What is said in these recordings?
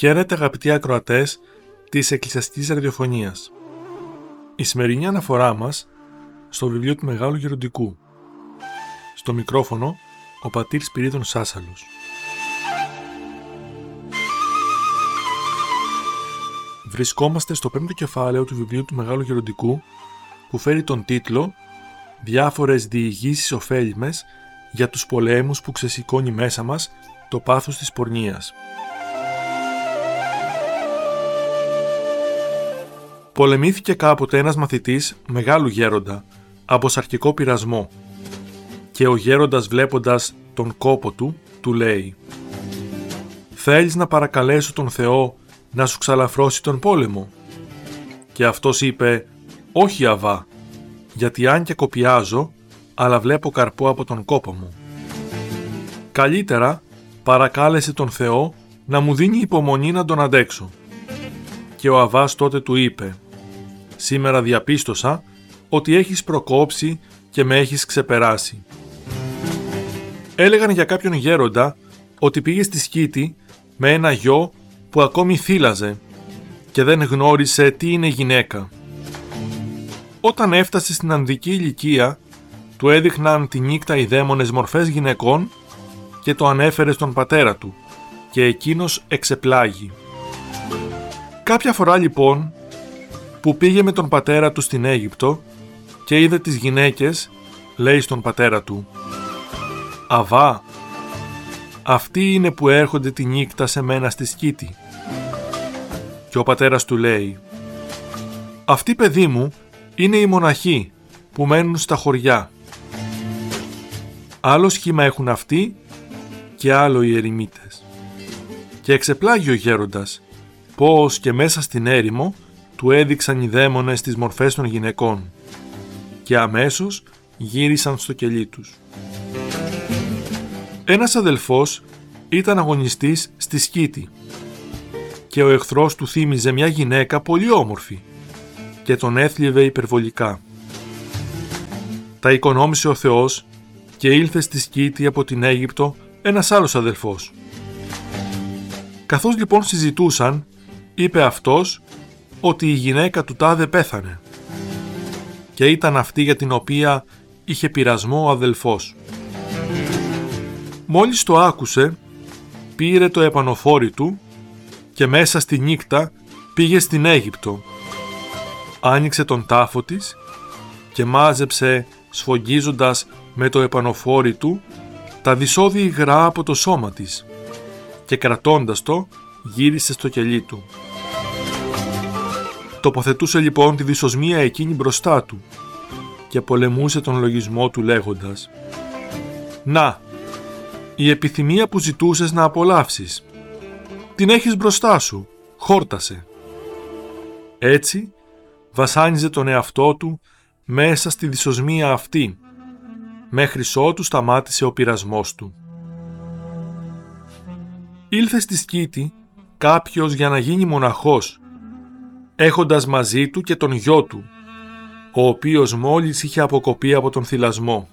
Χαίρετε αγαπητοί ακροατές της Εκκλησιαστικής Ραδιοφωνίας. Η σημερινή αναφορά μας στο βιβλίο του Μεγάλου Γεροντικού. Στο μικρόφωνο ο πατήρ Σπυρίδων Σάσαλος. Βρισκόμαστε στο 5ο κεφάλαιο του βιβλίου του Μεγάλου Γεροντικού, που φέρει τον τίτλο «Διάφορες διηγήσεις ωφέλιμες για τους πολέμους που ξεσηκώνει μέσα μας το πάθος της πορνείας». Πολεμήθηκε κάποτε ένας μαθητής μεγάλου γέροντα από σαρκικό πειρασμό, και ο γέροντας, βλέποντας τον κόπο του, του λέει: «Θέλεις να παρακαλέσω τον Θεό να σου ξαλαφρώσει τον πόλεμο?» Και αυτός είπε: «Όχι, Αβά, γιατί αν και κοπιάζω, αλλά βλέπω καρπό από τον κόπο μου. Καλύτερα παρακάλεσε τον Θεό να μου δίνει υπομονή να τον αντέξω». Και ο Αβάς τότε του είπε: «Σήμερα διαπίστωσα ότι έχεις προκόψει και με έχεις ξεπεράσει». Έλεγαν για κάποιον γέροντα ότι πήγε στη Σκήτη με ένα γιο που ακόμη θύλαζε και δεν γνώρισε τι είναι γυναίκα. Όταν έφτασε στην ανδρική ηλικία, του έδειχναν τη νύχτα οι δαίμονες μορφές γυναικών και το ανέφερε στον πατέρα του, και εκείνος εξεπλάγει. Κάποια φορά λοιπόν που πήγε με τον πατέρα του στην Αίγυπτο και είδε τις γυναίκες, λέει στον πατέρα του: «Αβά, αυτοί είναι που έρχονται τη νύχτα σε μένα στη Σκήτη». Και ο πατέρας του λέει: «Αυτοί, παιδί μου, είναι οι μοναχοί που μένουν στα χωριά. Άλλο σχήμα έχουν αυτοί και άλλο οι ερημίτες». Και εξεπλάγει ο γέροντας πως και μέσα στην έρημο του έδειξαν οι δαίμονες τις μορφές των γυναικών, και αμέσως γύρισαν στο κελί τους. Ένας αδελφός ήταν αγωνιστής στη Σκήτη και ο εχθρός του θύμιζε μια γυναίκα πολύ όμορφη και τον έθλιβε υπερβολικά. Τα οικονόμησε ο Θεός και ήλθε στη Σκήτη από την Αίγυπτο ένας άλλος αδελφός. Καθώς λοιπόν συζητούσαν, είπε αυτός ότι η γυναίκα του τάδε πέθανε, και ήταν αυτή για την οποία είχε πειρασμό ο αδελφός. Μόλις το άκουσε, πήρε το επανοφόρι του και μέσα στη νύχτα πήγε στην Αίγυπτο. Άνοιξε τον τάφο της και μάζεψε, σφογγίζοντας με το επανοφόρι του τα δυσώδη υγρά από το σώμα της, και κρατώντας το γύρισε στο κελί του. Τοποθετούσε λοιπόν τη δυσοσμία εκείνη μπροστά του και πολεμούσε τον λογισμό του λέγοντας: «Να, η επιθυμία που ζητούσες να απολαύσεις, την έχεις μπροστά σου, χόρτασε». Έτσι βασάνιζε τον εαυτό του μέσα στη δυσοσμία αυτή, μέχρι ότου σταμάτησε ο πειρασμός του. Ήλθε στη Σκήτη κάποιος για να γίνει μοναχός, έχοντας μαζί του και τον γιο του, ο οποίος μόλις είχε αποκοπεί από τον θυλασμό.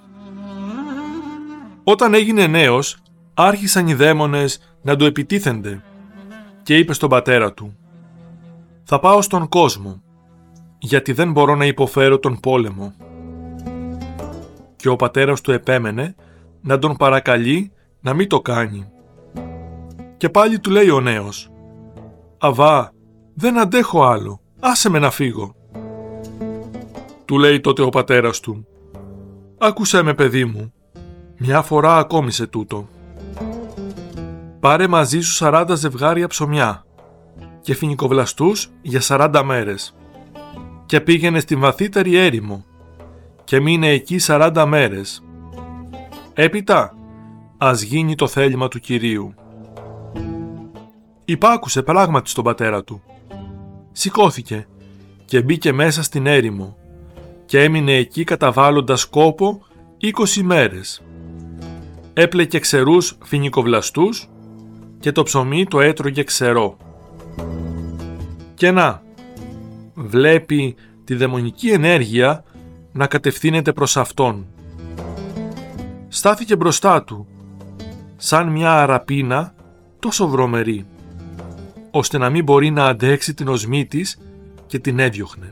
Όταν έγινε νέος, άρχισαν οι δαίμονες να του επιτίθενται και είπε στον πατέρα του: «Θα πάω στον κόσμο, γιατί δεν μπορώ να υποφέρω τον πόλεμο». Και ο πατέρας του επέμενε να τον παρακαλεί να μην το κάνει. Και πάλι του λέει ο νέος: «Αβά, δεν αντέχω άλλο, άσε με να φύγω». Του λέει τότε ο πατέρας του: «Άκουσέ με, παιδί μου, μια φορά ακόμη σε τούτο. Πάρε μαζί σου 40 ζευγάρια ψωμιά και φοινικοβλαστούς για 40 μέρες και πήγαινε στην βαθύτερη έρημο και μείνε εκεί 40 μέρες. Έπειτα ας γίνει το θέλημα του Κυρίου». Υπάκουσε πράγματι στον πατέρα του. Σηκώθηκε και μπήκε μέσα στην έρημο και έμεινε εκεί καταβάλλοντας κόπο 20 μέρες. Έπλεκε ξερούς φοινικοβλαστούς και το ψωμί το έτρωγε ξερό. Και να, βλέπει τη δαιμονική ενέργεια να κατευθύνεται προς αυτόν. Στάθηκε μπροστά του, σαν μια αραπίνα τόσο βρωμερή, ώστε να μην μπορεί να αντέξει την οσμή της και την έδιωχνε.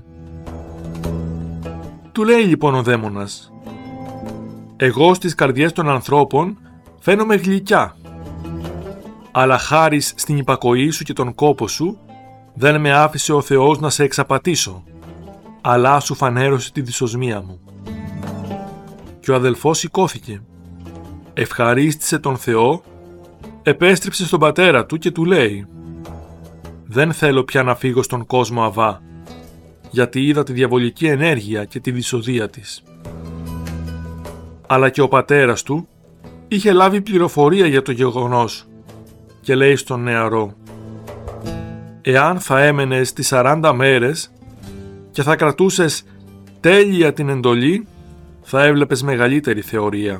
Του λέει λοιπόν ο δαίμονας: «Εγώ στις καρδιές των ανθρώπων φαίνομαι γλυκιά, αλλά χάρις στην υπακοή σου και τον κόπο σου δεν με άφησε ο Θεός να σε εξαπατήσω, αλλά σου φανέρωσε τη δυσοσμία μου». Και ο αδελφός σηκώθηκε, ευχαρίστησε τον Θεό, επέστρεψε στον πατέρα του και του λέει: «Δεν θέλω πια να φύγω στον κόσμο Αβά, γιατί είδα τη διαβολική ενέργεια και τη δυσοδεία της». Αλλά και ο πατέρας του είχε λάβει πληροφορία για το γεγονός και λέει στον νεαρό: «Εάν θα έμενες τις 40 μέρες και θα κρατούσες τέλεια την εντολή, θα έβλεπες μεγαλύτερη θεωρία».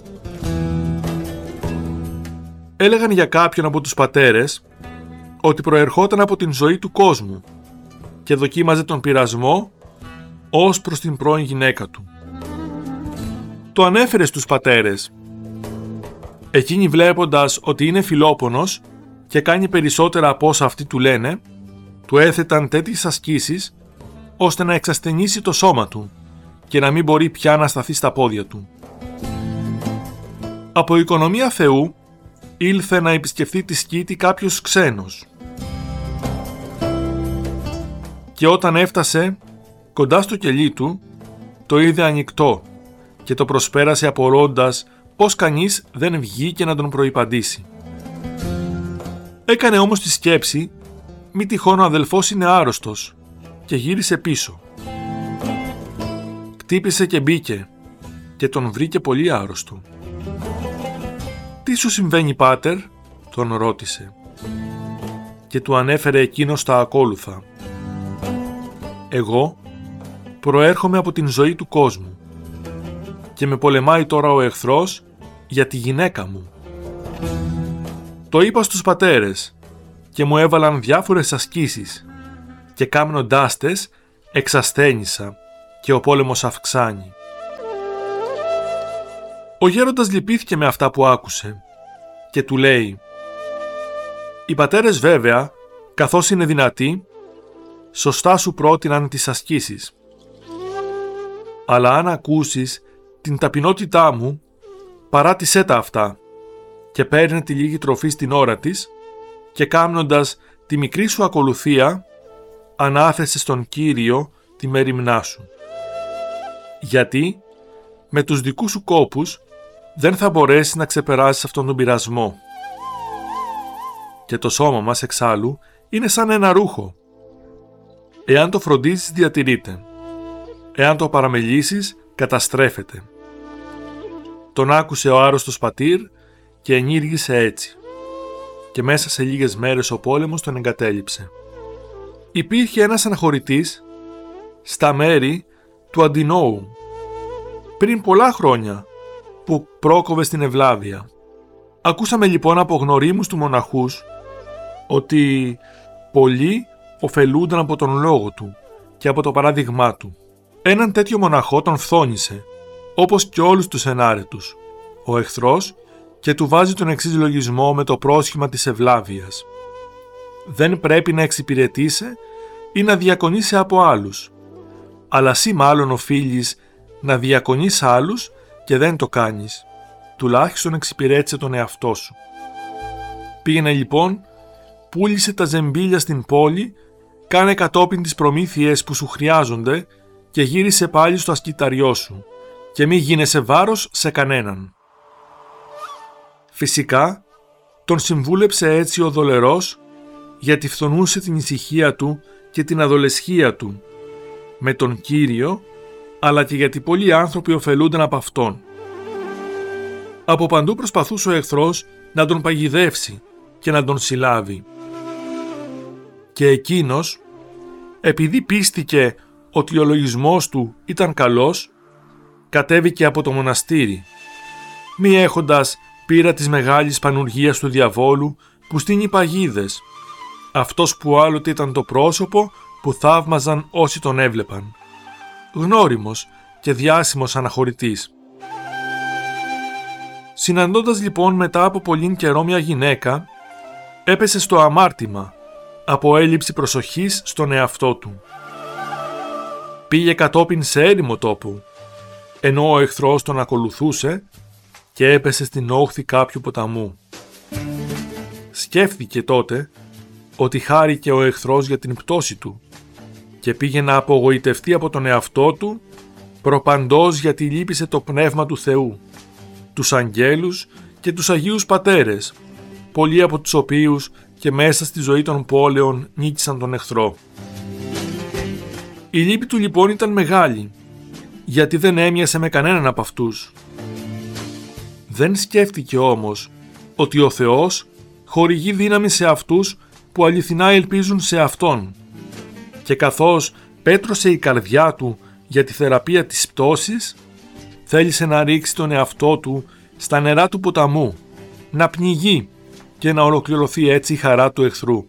Έλεγαν για κάποιον από τους πατέρες ότι προερχόταν από την ζωή του κόσμου και δοκίμαζε τον πειρασμό ως προς την πρώην γυναίκα του. Το ανέφερε στους πατέρες. Εκείνοι, βλέποντας ότι είναι φιλόπονος και κάνει περισσότερα από όσα αυτοί του λένε, του έθεταν τέτοιες ασκήσεις ώστε να εξασθενήσει το σώμα του και να μην μπορεί πια να σταθεί στα πόδια του. Από οικονομία Θεού ήλθε να επισκεφθεί τη σκήτη κάποιος ξένος. Και όταν έφτασε κοντά στο κελί του, το είδε ανοιχτό και το προσπέρασε απορώντας πως κανείς δεν βγήκε να τον προϋπαντήσει. Έκανε όμως τη σκέψη μη τυχόν ο αδελφός είναι άρρωστος και γύρισε πίσω. Χτύπησε και μπήκε και τον βρήκε πολύ άρρωστο. «Τι σου συμβαίνει, πάτερ?» τον ρώτησε και του ανέφερε εκείνος τα ακόλουθα. «Εγώ προέρχομαι από την ζωή του κόσμου και με πολεμάει τώρα ο εχθρός για τη γυναίκα μου. Το είπα στους πατέρες και μου έβαλαν διάφορες ασκήσεις και κάμνοντάς τες εξασθένησα και ο πόλεμος αυξάνει». Ο γέροντας λυπήθηκε με αυτά που άκουσε και του λέει: «Οι πατέρες βέβαια, καθώς είναι δυνατοί, σωστά σου πρότειναν τις ασκήσεις. Αλλά αν ακούσεις την ταπεινότητά μου, παράτησέ τα αυτά και παίρνε τη λίγη τροφή στην ώρα της και κάμνοντας τη μικρή σου ακολουθία, ανάθεσε στον Κύριο τη μέριμνά σου. Γιατί με τους δικούς σου κόπους δεν θα μπορέσεις να ξεπεράσεις αυτόν τον πειρασμό. Και το σώμα μας εξάλλου είναι σαν ένα ρούχο. Εάν το φροντίζεις διατηρείται. Εάν το παραμελήσεις καταστρέφεται». Τον άκουσε ο άρρωστος πατήρ και ενήργησε έτσι. Και μέσα σε λίγες μέρες ο πόλεμος τον εγκατέλειψε. Υπήρχε ένας αναχωρητής στα μέρη του Αντινόου πριν πολλά χρόνια που πρόκοβε στην ευλάβεια. Ακούσαμε λοιπόν από γνωρίμους του μοναχούς ότι πολλοί ωφελούνταν από τον λόγο του και από το παράδειγμά του. Έναν τέτοιο μοναχό τον φθόνησε, όπως και όλους τους ενάρετους, ο εχθρός, και του βάζει τον εξής λογισμό με το πρόσχημα της ευλάβειας: «Δεν πρέπει να εξυπηρετήσει ή να διακονήσει από άλλους, αλλά σύ μάλλον οφείλεις να διακονείς άλλους και δεν το κάνεις. Τουλάχιστον εξυπηρέτησε τον εαυτό σου». Πήγαινε λοιπόν, πούλησε τα ζεμπίλια στην πόλη, κάνε κατόπιν τις προμήθειες που σου χρειάζονται και γύρισε πάλι στο ασκηταριό σου και μη γίνεσαι βάρος σε κανέναν. Φυσικά, τον συμβούλεψε έτσι ο δολερός, γιατί φθονούσε την ησυχία του και την αδολεσχία του με τον Κύριο, αλλά και γιατί πολλοί άνθρωποι ωφελούνταν από αυτόν. Από παντού προσπαθούσε ο εχθρός να τον παγιδεύσει και να τον συλλάβει. Και εκείνος, επειδή πίστηκε ότι ο λογισμός του ήταν καλός, κατέβηκε από το μοναστήρι, μη έχοντας πείρα της μεγάλης πανουργίας του διαβόλου που στείνει παγίδες, αυτός που άλλοτε ήταν το πρόσωπο που θαύμαζαν όσοι τον έβλεπαν. Γνώριμος και διάσημος αναχωρητής. Συναντώντας λοιπόν μετά από πολλήν καιρό μια γυναίκα, έπεσε στο αμάρτημα από έλλειψη προσοχής στον εαυτό του. Πήγε κατόπιν σε έρημο τόπο, ενώ ο εχθρός τον ακολουθούσε και έπεσε στην όχθη κάποιου ποταμού. Σκέφτηκε τότε ότι χάρηκε ο εχθρός για την πτώση του και πήγε να απογοητευτεί από τον εαυτό του προπαντός γιατί λείπησε το πνεύμα του Θεού, τους αγγέλους και τους Αγίους Πατέρες, πολλοί από τους οποίους και μέσα στη ζωή των πόλεων νίκησαν τον εχθρό. Η λύπη του λοιπόν ήταν μεγάλη, γιατί δεν έμοιασε με κανέναν από αυτούς. Δεν σκέφτηκε όμως ότι ο Θεός χορηγεί δύναμη σε αυτούς που αληθινά ελπίζουν σε Αυτόν, και καθώς πέτρωσε η καρδιά του για τη θεραπεία της πτώσης, θέλησε να ρίξει τον εαυτό του στα νερά του ποταμού, να πνιγεί και να ολοκληρωθεί έτσι η χαρά του εχθρού.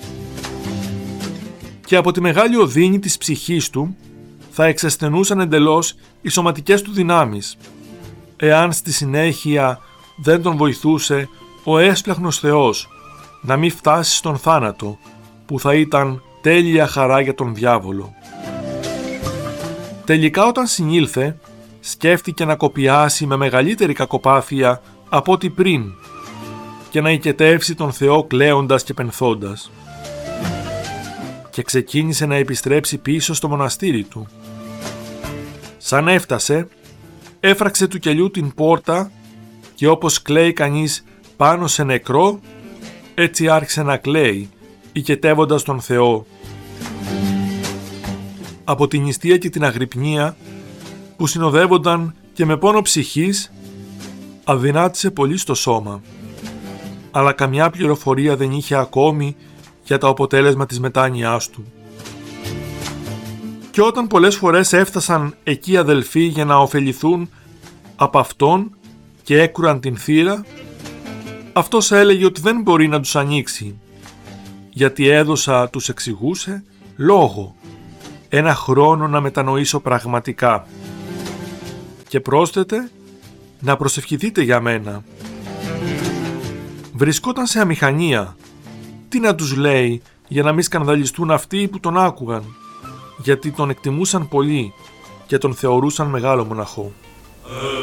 Και από τη μεγάλη οδύνη της ψυχής του θα εξασθενούσαν εντελώς οι σωματικές του δυνάμεις, εάν στη συνέχεια δεν τον βοηθούσε ο έσπλαχνος Θεός να μην φτάσει στον θάνατο, που θα ήταν τέλεια χαρά για τον διάβολο. Τελικά όταν συνήλθε, σκέφτηκε να κοπιάσει με μεγαλύτερη κακοπάθεια από ό,τι πριν και να οικετεύσει τον Θεό κλαίοντας και πενθώντας. Και ξεκίνησε να επιστρέψει πίσω στο μοναστήρι του. Σαν έφτασε, έφραξε του κελιού την πόρτα και όπως κλαίει κανείς πάνω σε νεκρό, έτσι άρχισε να κλαίει, οικετεύοντας τον Θεό. Από την νηστεία και την αγρυπνία που συνοδεύονταν και με πόνο ψυχής, αδυνάτησε πολύ στο σώμα, αλλά καμιά πληροφορία δεν είχε ακόμη για το αποτέλεσμα της μετάνοιάς του. Και όταν πολλές φορές έφτασαν εκεί αδελφοί για να ωφεληθούν από αυτόν και έκουραν την θύρα, αυτός έλεγε ότι δεν μπορεί να τους ανοίξει, γιατί έδωσα, τους εξηγούσε, λόγο, ένα χρόνο να μετανοήσω πραγματικά. Και πρόσθετε, να προσευχηθείτε για μένα. Βρισκόταν σε αμηχανία. Τι να τους λέει για να μην σκανδαλιστούν αυτοί που τον άκουγαν, γιατί τον εκτιμούσαν πολύ και τον θεωρούσαν μεγάλο μοναχό.